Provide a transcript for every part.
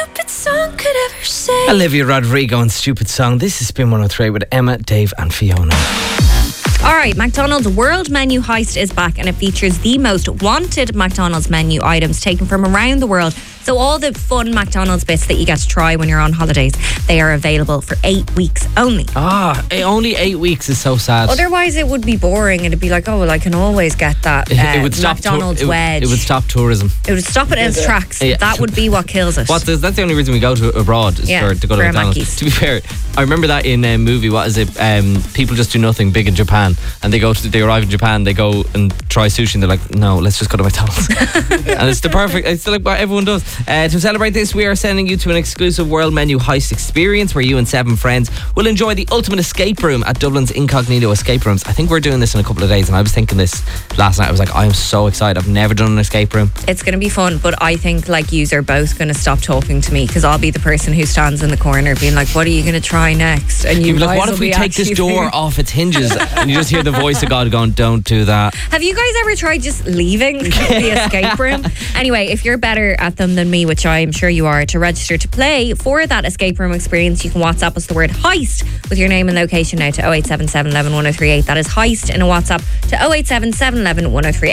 stupid song could ever say. Olivia Rodrigo and Stupid Song. This is Spin 103 with Emma, Dave and Fiona. Alright, McDonald's World Menu Heist is back, and it features the most wanted McDonald's menu items taken from around the world. So all the fun McDonald's bits that you get to try when you're on holidays, they are available for 8 weeks only. Only 8 weeks is so sad. Otherwise it would be boring and it'd be like, oh well, I can always get that it would stop McDonald's wedge. It would stop tourism. It would stop it in its tracks. Yeah. That would be what kills it. That's the only reason we go to abroad is to go to McDonald's. Mackies. To be fair, I remember that in a movie, what is it? People Just Do Nothing, big in Japan, and they arrive in Japan, they go and try sushi and they're like, no, let's just go to McDonald's. And it's like what everyone does. To celebrate this, we are sending you to an exclusive World Menu Heist experience where you and 7 friends will enjoy the ultimate escape room at Dublin's Incognito Escape Rooms. I think we're doing this in a couple of days, and I was thinking this last night. I was like, I am so excited. I've never done an escape room. It's going to be fun, but I think like yous are both going to stop talking to me because I'll be the person who stands in the corner being like, what are you going to try next? And you'd be like, what if we take this door off its hinges? And you just hear the voice of God going, don't do that. Have you guys ever tried just leaving the escape room? Anyway, if you're better at them than me, which I'm sure you are, to register to play for that escape room experience, you can WhatsApp us the word heist with your name and location now to 0877 11 1038. That is heist in a WhatsApp to 0877 11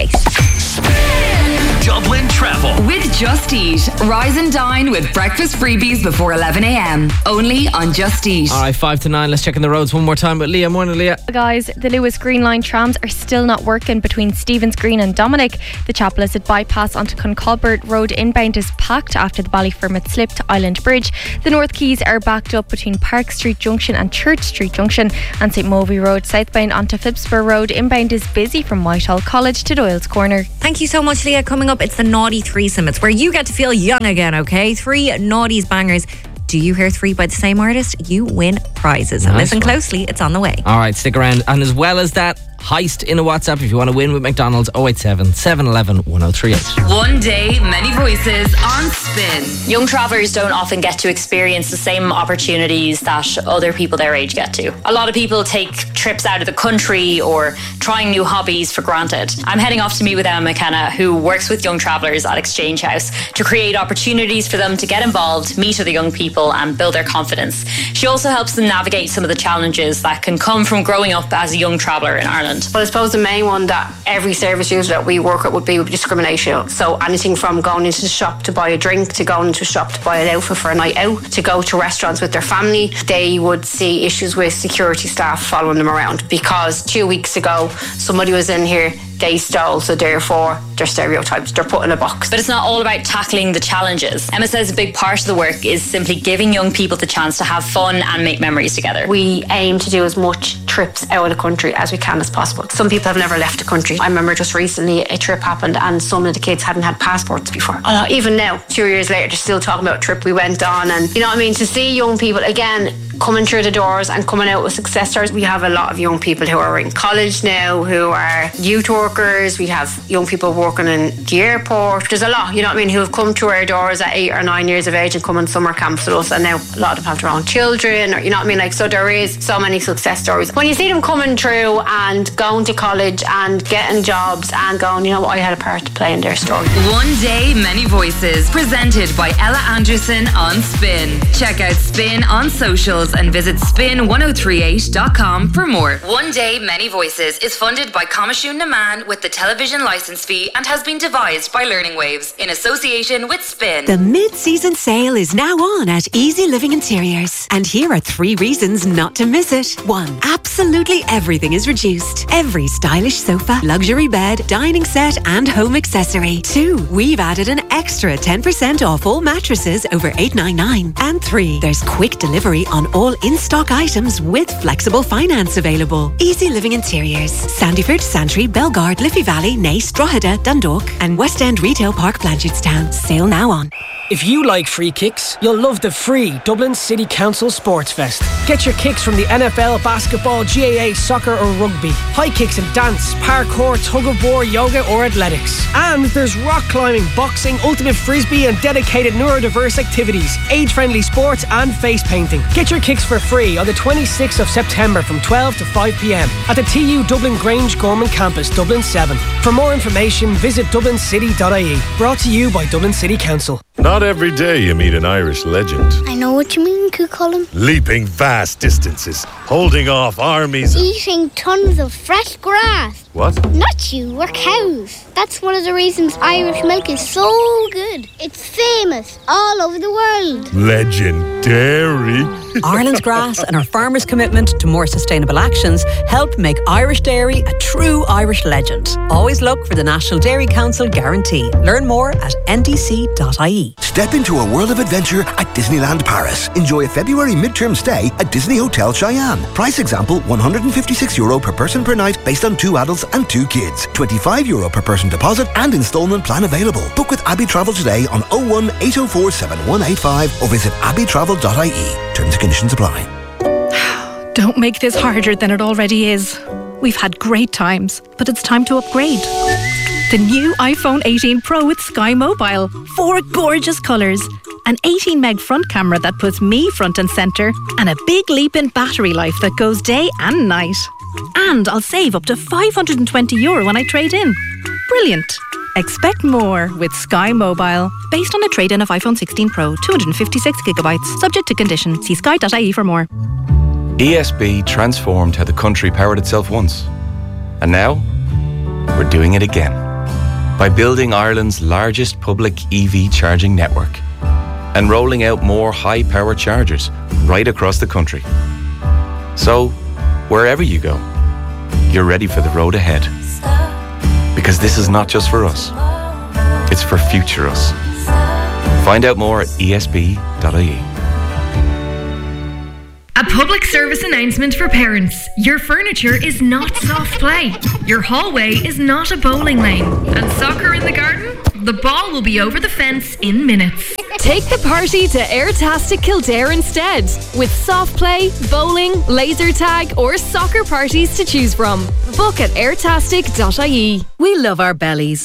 1038. Dublin Travel with Just Eat. Rise and dine with breakfast freebies before 11 a.m. Only on Just Eat. Alright, 5 to 9. Let's check in the roads one more time with Leah. Morning, Leah. Guys, the Lewis Green Line trams are still not working between Stevens Green and Dominic. The Chapelizod bypass onto Concolbert Road inbound is packed after the Ballyfermot slip to Island Bridge. The North Quays are backed up between Park Street Junction and Church Street Junction, and St Movie Road southbound onto Phibsborough Road inbound is busy from Whitehall College to Doyle's Corner. Thank you so much, Leah. Coming up, it's the Naughty Threesome. It's where you get to feel young again, okay? 3 naughties bangers. Do you hear 3 by the same artist? You win prizes. And listen closely, it's on the way. Alright, stick around. And as well as that, heist in a WhatsApp if you want to win with McDonald's. 087 711 1038. One day, many voices on Spin. Young travellers don't often get to experience the same opportunities that other people their age get to. A lot of people take trips out of the country or trying new hobbies for granted. I'm heading off to meet with Emma McKenna, who works with young travellers at Exchange House to create opportunities for them to get involved, meet other young people and build their confidence. She also helps them navigate some of the challenges that can come from growing up as a young traveller in Ireland. Well, I suppose the main one that every service user that we work with would be discrimination. So anything from going into the shop to buy a drink, to going into a shop to buy an outfit for a night out, to go to restaurants with their family, they would see issues with security staff following them around. Because 2 weeks ago, somebody was in here, they stole, so therefore they're stereotypes, they're put in a box. But it's not all about tackling the challenges. Emma says a big part of the work is simply giving young people the chance to have fun and make memories together. We aim to do as much trips out of the country as we can as possible. Some people have never left the country. I remember just recently a trip happened and some of the kids hadn't had passports before. Even now, 2 years later, they're still talking about a trip we went on. And you know what I mean? To see young people, again, coming through the doors and coming out with success stories. We have a lot of young people who are in college now, who are youth workers. We have young people working in the airport. There's a lot, you know what I mean, who have come through our doors at 8 or 9 years of age and come on summer camps with us, and now a lot of them have their own children, or you know what I mean, like, so there is so many success stories. When you see them coming through and going to college and getting jobs and going, you know what, I had a part to play in their story. One day, many voices, presented by Ella Anderson on Spin. Check out Spin on socials and visit spin1038.com for more. One Day, Many Voices is funded by Coimisiún na Man with the television licence fee and has been devised by Learning Waves in association with Spin. The mid-season sale is now on at Easy Living Interiors. And here are 3 reasons not to miss it. 1. Absolutely everything is reduced. Every stylish sofa, luxury bed, dining set and home accessory. 2. We've added an extra 10% off all mattresses over $899. And 3. There's quick delivery on all in-stock items with flexible finance available. Easy Living Interiors. Sandyford, Santry, Belgard, Liffey Valley, Naas, Drogheda, Dundalk and West End Retail Park, Blanchardstown. Sale now on. If you like free kicks, you'll love the free Dublin City Council Sports Fest. Get your kicks from the NFL, basketball, GAA, soccer or rugby. High kicks in dance, parkour, tug-of-war, yoga or athletics. And there's rock climbing, boxing, ultimate frisbee and dedicated neurodiverse activities, age-friendly sports and face painting. Get your kicks for free on the 26th of September from 12 to 5 p.m. at the TU Dublin Grange Gorman Campus, Dublin 7. For more information, visit dublincity.ie. Brought to you by Dublin City Council. Not every day you meet an Irish legend. I know what you mean, Cucullin. Leaping vast distances, holding off armies. Eating tons of fresh grass. What? Not you, we're cows. That's one of the reasons Irish milk is so good. It's famous all over the world. Legendary. Ireland's grass and our farmers' commitment to more sustainable actions help make Irish dairy a true Irish legend. Always look for the National Dairy Council guarantee. Learn more at ndc.ie. Step into a world of adventure at Disneyland Paris. Enjoy a February midterm stay at Disney Hotel Cheyenne. Price example, €156 per person per night based on 2 adults and 2 kids. €25 per person deposit and instalment plan available. Book with Abbey Travel today on 01 804 7185 or visit abbeytravel.ie. Terms and conditions apply. Don't make this harder than it already is. We've had great times, but it's time to upgrade. The new iPhone 18 Pro with Sky Mobile. 4 gorgeous colours. An 18 meg front camera that puts me front and centre. And a big leap in battery life that goes day and night. And I'll save up to €520 when I trade in. Brilliant. Expect more with Sky Mobile. Based on a trade-in of iPhone 16 Pro, 256GB. Subject to condition. See sky.ie for more. ESB transformed how the country powered itself once. And now, we're doing it again. By building Ireland's largest public EV charging network. And rolling out more high-power chargers right across the country. So, wherever you go, you're ready for the road ahead. Because this is not just for us. It's for future us. Find out more at esb.ie. A public service announcement for parents. Your furniture is not soft play. Your hallway is not a bowling lane. And soccer in the garden? The ball will be over the fence in minutes. Take the party to Airtastic Kildare instead. With soft play, bowling, laser tag or soccer parties to choose from. Book at airtastic.ie. We love our bellies,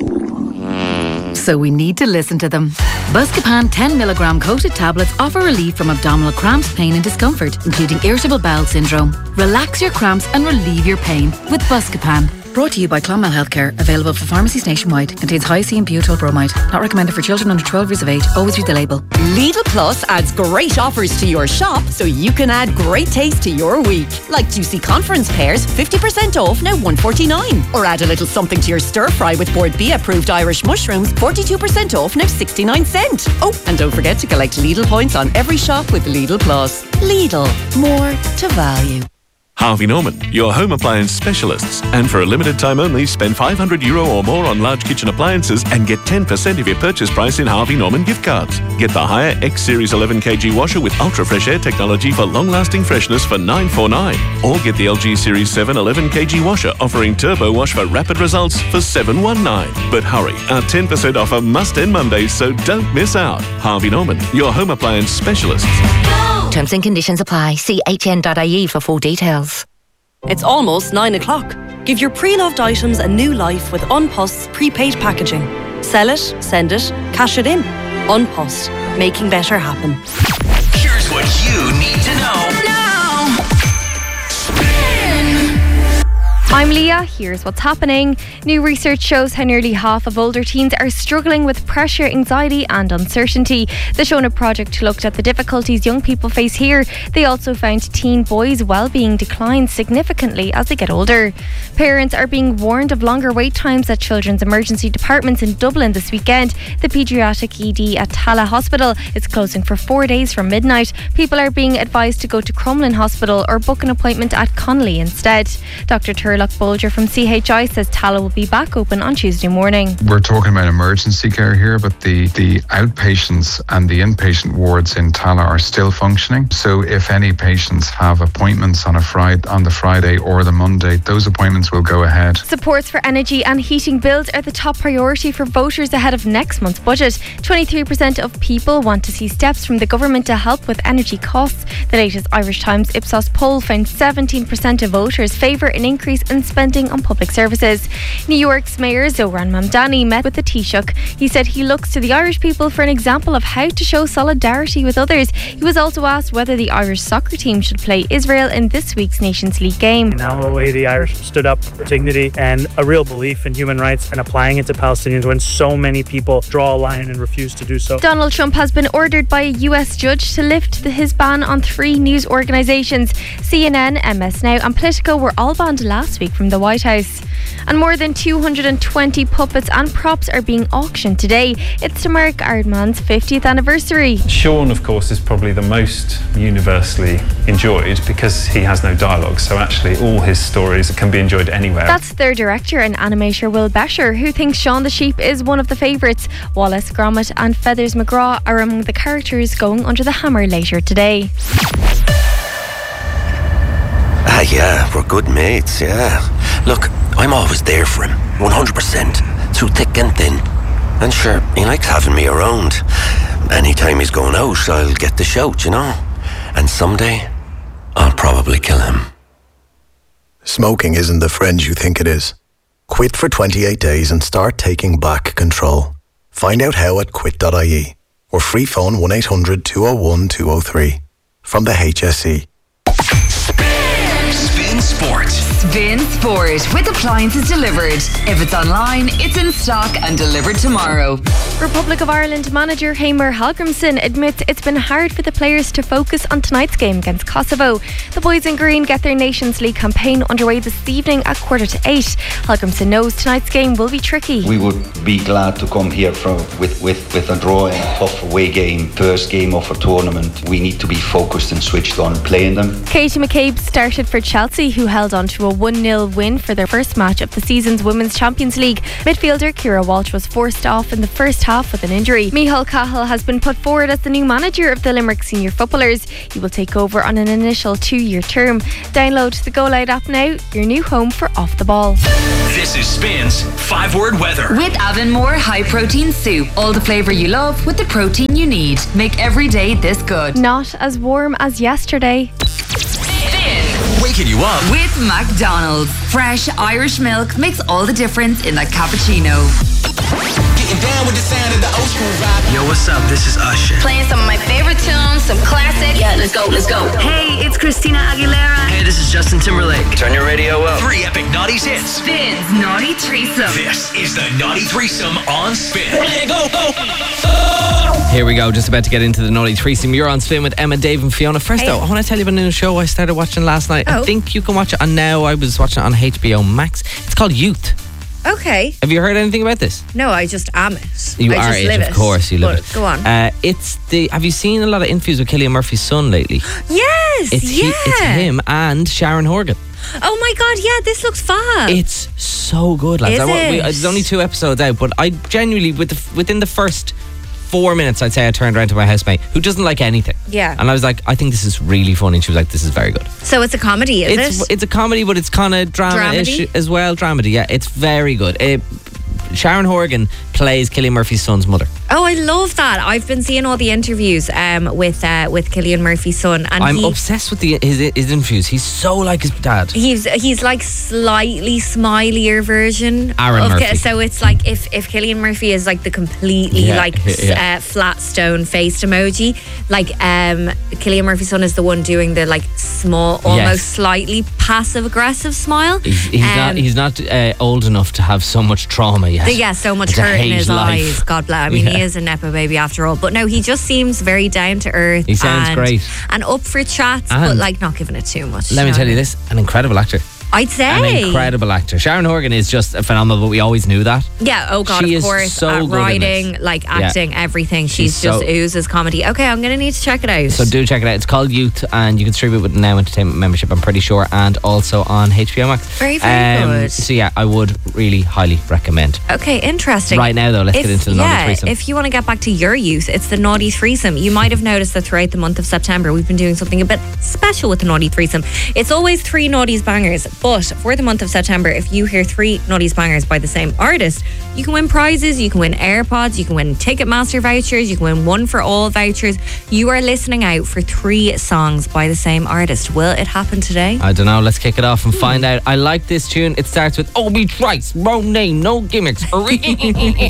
so we need to listen to them. Buscopan 10mg coated tablets offer relief from abdominal cramps, pain and discomfort, including irritable bowel syndrome. Relax your cramps and relieve your pain with Buscopan. Brought to you by Clonmel Healthcare. Available for pharmacies nationwide. Contains high C and butyl bromide. Not recommended for children under 12 years of age. Always read the label. Lidl Plus adds great offers to your shop so you can add great taste to your week. Like juicy conference pears, 50% off, now $1.49. Or add a little something to your stir fry with Board B approved Irish mushrooms, 42% off, now 69 cents. Oh, and don't forget to collect Lidl points on every shop with Lidl Plus. Lidl, more to value. Harvey Norman, your home appliance specialists. And for a limited time only, spend €500 or more on large kitchen appliances and get 10% of your purchase price in Harvey Norman gift cards. Get the Haier X Series 11kg washer with ultra fresh air technology for long-lasting freshness for $949. Or get the LG Series 7 11kg washer offering turbo wash for rapid results for $719. But hurry, our 10% offer must end Monday, so don't miss out. Harvey Norman, your home appliance specialists. Terms and conditions apply. See hn.ie for full details. It's almost 9 o'clock. Give your pre-loved items a new life with An Post's prepaid packaging. Sell it, send it, cash it in. An Post, making better happen. Here's what you need to know. I'm Leah, here's what's happening. New research shows how nearly half of older teens are struggling with pressure, anxiety and uncertainty. The Shona project looked at the difficulties young people face here. They also found teen boys' well-being declines significantly as they get older. Parents are being warned of longer wait times at children's emergency departments in Dublin this weekend. The paediatric ED at Tala Hospital is closing for 4 days from midnight. People are being advised to go to Crumlin Hospital or book an appointment at Connolly instead. Dr. Turlock Bolger from CHI says Tala will be back open on Tuesday morning. We're talking about emergency care here, but the outpatients and the inpatient wards in Tala are still functioning. So if any patients have appointments on the Friday or the Monday, those appointments will go ahead. Supports for energy and heating bills are the top priority for voters ahead of next month's budget. 23% of people want to see steps from the government to help with energy costs. The latest Irish Times Ipsos poll found 17% of voters favour an increase and spending on public services. New York's Mayor Zohran Mamdani met with the Taoiseach. He said he looks to the Irish people for an example of how to show solidarity with others. He was also asked whether the Irish soccer team should play Israel in this week's Nations League game. Now the way the Irish stood up for dignity and a real belief in human rights and applying it to Palestinians when so many people draw a line and refuse to do so. Donald Trump has been ordered by a US judge to lift his ban on 3 news organisations. CNN, MS Now and Politico were all banned last week from the White House. And more than 220 puppets and props are being auctioned today. It's to mark Aardman's 50th anniversary. Sean, of course, is probably the most universally enjoyed because he has no dialogue, so actually all his stories can be enjoyed anywhere. That's their director and animator Will Besher, who thinks Shaun the Sheep is one of the favourites. Wallace Gromit and Feathers McGraw are among the characters going under the hammer later today. Yeah, we're good mates, yeah. Look, I'm always there for him, 100%, through thick and thin. And sure, he likes having me around. Anytime he's going out, I'll get the shout, you know. And someday, I'll probably kill him. Smoking isn't the friend you think it is. Quit for 28 days and start taking back control. Find out how at quit.ie or free phone 1800 201 203 from the HSE. Spin Sport. Spin Sport with appliances delivered. If it's online, it's in stock and delivered tomorrow. Republic of Ireland manager Heimir Hallgrímsson admits it's been hard for the players to focus on tonight's game against Kosovo. The boys in green get their Nations League campaign underway this evening at 7:45. Hallgrímsson knows tonight's game will be tricky. We would be glad to come here with a draw in a tough away game, first game of a tournament. We need to be focused and switched on playing them. Katie McCabe started for Chelsea, who held on to a 1-0 win for their first match of the season's Women's Champions League. Midfielder Ciara Walsh was forced off in the first half with an injury. Micheál Cahill has been put forward as the new manager of the Limerick Senior Footballers. He will take over on an initial 2-year term. Download the Go Loud app now, your new home for Off the Ball. This is Spin's 5-word weather. With Avonmore High Protein Soup. All the flavour you love with the protein you need. Make every day this good. Not as warm as yesterday. Waking you up with McDonald's. Fresh Irish milk makes all the difference in that cappuccino. Getting down with the sound of the old school vibe. Yo, what's up? This is Usher. Playing some of my favorite tunes, some classics. Yeah, let's go, let's go. Hey, it's Christina Aguilera. Hey, this is Justin Timberlake. Turn your radio up. 3 epic naughties hits. Spin's Naughty Threesome. This is the Naughty Threesome on Spin. Go, go. Here we go, just about to get into the Naughty Threesome. You're on Spin with Emma, Dave and Fiona. First though, I want to tell you about a new show I started watching last night. I think you can watch it on now. I was watching it on HBO Max. It's called Youth. Okay. Have you heard anything about this? No, I just am it. You I are just it, live of course. You live it. Go on. Have you seen a lot of interviews with Cillian Murphy's son lately? Yes, it's him and Sharon Horgan. Oh my God, yeah, this looks fab. It's so good, lads. There's only 2 episodes out, but I genuinely, within the first 4 minutes, I'd say I turned around to my housemate who doesn't like anything. Yeah. And I was like, I think this is really funny. And she was like, this is very good. So it's a comedy, is it? It's a comedy, but it's kind of drama-ish as well. Dramedy, yeah. It's very good. Sharon Horgan plays Cillian Murphy's son's mother. Oh, I love that. I've been seeing all the interviews with Cillian Murphy's son, and I'm obsessed with his interviews. He's so like his dad. He's like slightly smilier version Aaron of Murphy. So it's like if Cillian Murphy is like the completely flat stone faced emoji, like Cillian Murphy's son is the one doing the like small, almost slightly passive aggressive smile. He's not old enough to have so much trauma yet. Yeah, so much hurt in his eyes. God bless. I mean, he is a Nepo baby after all. But no, he just seems very down to earth. He sounds great. And up for chats, but like not giving it too much. Let me tell you this, an incredible actor. I'd say. An incredible actor. Sharon Horgan is just phenomenal, but we always knew that. Yeah, oh God, she of course. Is so at good writing, like acting, everything. She's just oozes comedy. Okay, I'm going to need to check it out. So do check it out. It's called Youth, and you can stream it with the Now Entertainment membership, I'm pretty sure, and also on HBO Max. Very, very good. So yeah, I would really highly recommend. Okay, interesting. Right now though, let's get into the Naughty Threesome. If you want to get back to your youth, it's the Naughty Threesome. You might have noticed that throughout the month of September, we've been doing something a bit special with the Naughty Threesome. It's always 3 naughties bangers, But for the month of September, if you hear 3 Nutties Bangers by the same artist, you can win prizes, you can win AirPods, you can win Ticketmaster vouchers, you can win One for All vouchers. You are listening out for 3 songs by the same artist. Will it happen today? I don't know. Let's kick it off and find out. I like this tune. It starts with Obi Trice, wrong name, no gimmicks.